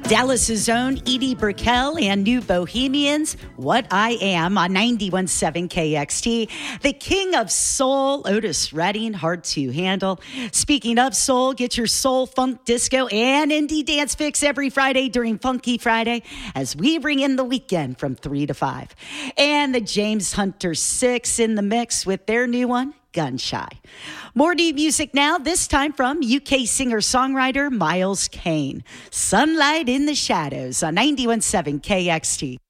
Dallas's own Edie Brickell and New Bohemians, What I Am on 91.7 KXT. The King of Soul, Otis Redding, Hard to Handle. Speaking of soul, get your soul, funk, disco, and indie dance fix every Friday during Funky Friday as we bring in the weekend from 3 to 5. And the James Hunter 6 in the mix with their new one, Gun Shy. More new music now, this time from UK singer-songwriter Miles Kane. Sunlight in the Shadows on 91.7 KXT.